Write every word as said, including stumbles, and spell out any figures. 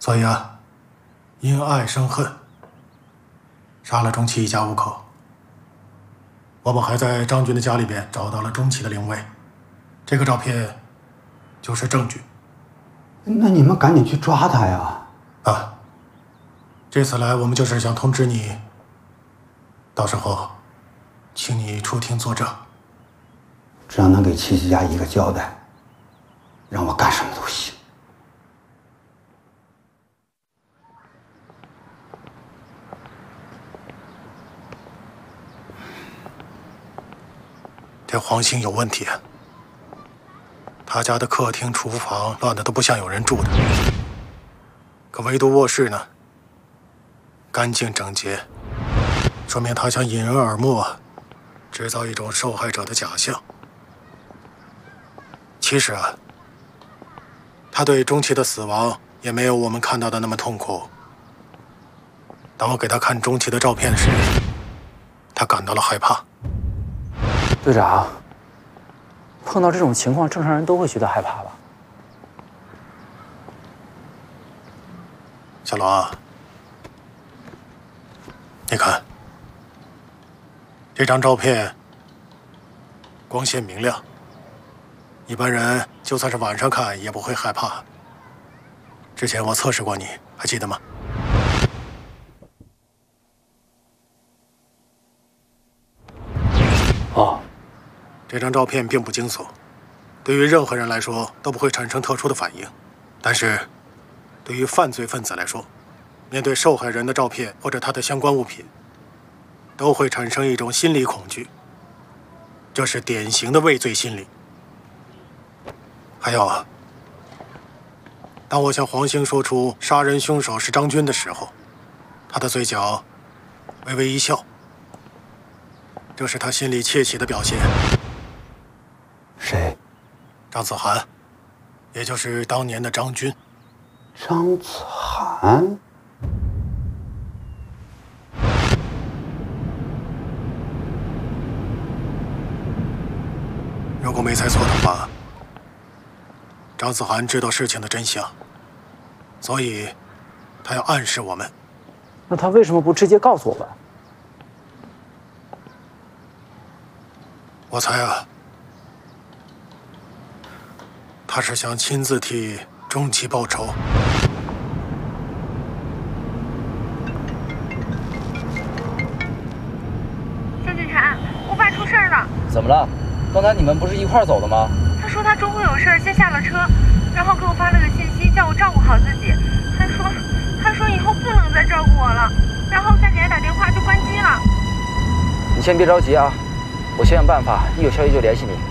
所以啊，因爱生恨，杀了钟琪一家五口。我们还在张军的家里边找到了钟琪的灵位，这个照片就是证据。 那你们赶紧去抓他呀！ 啊，这次来我们就是想通知你，到时候请你出庭作证。 只要能给七七家一个交代，让我干什么都行。 这黄兴有问题啊！他家的客厅、厨房乱的都不像有人住的，可唯独卧室呢，干净整洁，说明他想引人耳目，制造一种受害者的假象。其实啊，他对钟琪的死亡也没有我们看到的那么痛苦。当我给他看钟琪的照片时，他感到了害怕。 队长，碰到这种情况，正常人都会觉得害怕吧？ 小罗，你看这张照片，光线明亮，一般人就算是晚上看也不会害怕。之前我测试过你，还记得吗？ 哦。 这张照片并不惊悚，对于任何人来说都不会产生特殊的反应，但是对于犯罪分子来说，面对受害人的照片或者他的相关物品，都会产生一种心理恐惧，这是典型的畏罪心理。还有啊，当我向黄兴说出杀人凶手是张军的时候，他的嘴角微微一笑，这是他心里窃喜的表现。 谁？ 张子涵，也就是当年的张军。 张子涵？ 如果没猜错的话，张子涵知道事情的真相，所以他要暗示我们。 那他为什么不直接告诉我们？ 我猜啊，他是想亲自替钟琪报仇。 小警察，我爸出事儿了。 怎么了？刚才你们不是一块儿走的吗？ 他说他中途有事儿，先下了车，然后给我发了个信息，叫我照顾好自己。还说，还说以后不能再照顾我了，然后再给他打电话就关机了。 你先别着急啊，我想想办法，一有消息就联系你。